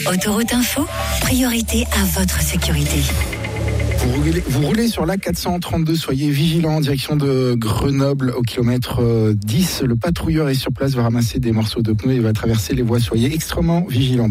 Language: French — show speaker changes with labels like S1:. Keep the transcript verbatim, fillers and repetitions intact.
S1: Autoroute Info, priorité à votre sécurité.
S2: Vous roulez, vous roulez sur l'A quatre cent trente-deux, soyez vigilants en direction de Grenoble au kilomètre dix. Le patrouilleur est sur place, va ramasser des morceaux de pneus et va traverser les voies. Soyez extrêmement vigilants.